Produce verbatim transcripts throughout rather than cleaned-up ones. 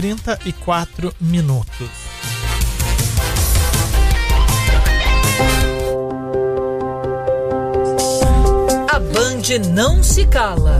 trinta e quatro minutos. A Band não se cala.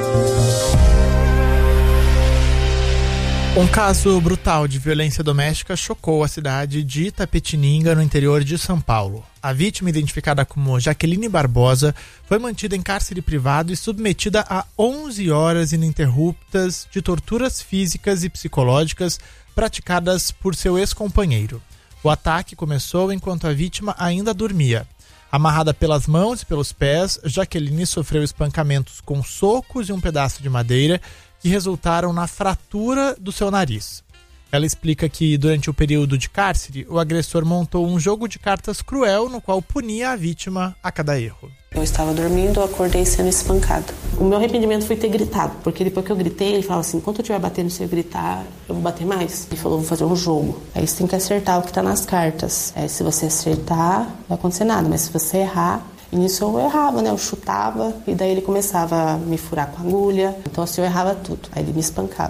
Um caso brutal de violência doméstica chocou a cidade de Itapetininga, no interior de São Paulo. A vítima, identificada como Jaqueline Barbosa, foi mantida em cárcere privado e submetida a onze horas ininterruptas de torturas físicas e psicológicas praticadas por seu ex-companheiro. O ataque começou enquanto a vítima ainda dormia. Amarrada pelas mãos e pelos pés, Jaqueline sofreu espancamentos com socos e um pedaço de madeira que resultaram na fratura do seu nariz. Ela explica que, durante o período de cárcere, o agressor montou um jogo de cartas cruel no qual punia a vítima a cada erro. Eu estava dormindo, eu acordei sendo espancada. O meu arrependimento foi ter gritado, porque depois que eu gritei, ele falava assim, enquanto eu estiver batendo, se eu gritar, eu vou bater mais. Ele falou, vou fazer um jogo. Aí você tem que acertar o que está nas cartas. Aí se você acertar, não vai acontecer nada, mas se você errar... E nisso eu errava, né? Eu chutava e daí ele começava a me furar com a agulha. Então assim, eu errava tudo. Aí ele me espancava.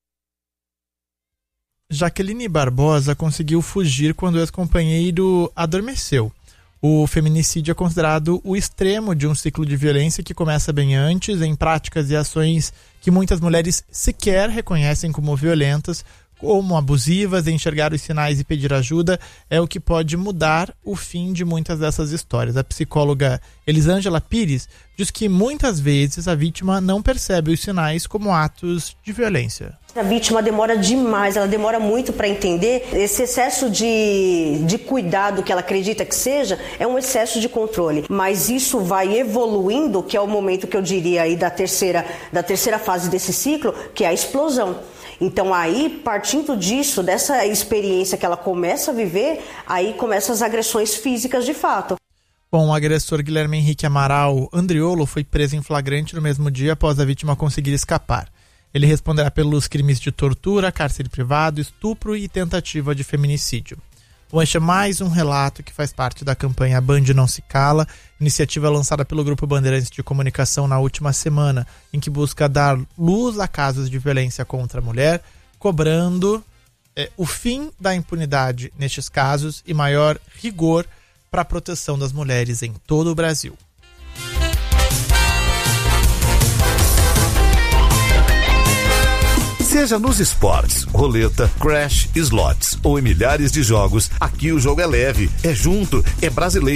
Jaqueline Barbosa conseguiu fugir quando o ex-companheiro adormeceu. O feminicídio é considerado o extremo de um ciclo de violência que começa bem antes, em práticas e ações que muitas mulheres sequer reconhecem como violentas, como abusivas. Enxergar os sinais e pedir ajuda é o que pode mudar o fim de muitas dessas histórias. A psicóloga Elisângela Pires diz que muitas vezes a vítima não percebe os sinais como atos de violência. A vítima demora demais, ela demora muito para entender. Esse excesso de, de cuidado que ela acredita que seja é um excesso de controle. Mas isso vai evoluindo, que é o momento que eu diria aí da terceira, da terceira fase desse ciclo, que é a explosão. Então aí, partindo disso, dessa experiência que ela começa a viver, aí começam as agressões físicas de fato. Bom, o agressor Guilherme Henrique Amaral Andriolo foi preso em flagrante no mesmo dia após a vítima conseguir escapar. Ele responderá pelos crimes de tortura, cárcere privado, estupro e tentativa de feminicídio. Bom, este é mais um relato que faz parte da campanha Band Não Se Cala, iniciativa lançada pelo Grupo Bandeirantes de Comunicação na última semana, em que busca dar luz a casos de violência contra a mulher, cobrando é, o fim da impunidade nestes casos e maior rigor para a proteção das mulheres em todo o Brasil. Seja nos esportes, roleta, crash, slots ou em milhares de jogos, aqui o jogo é leve, é junto, é brasileiro.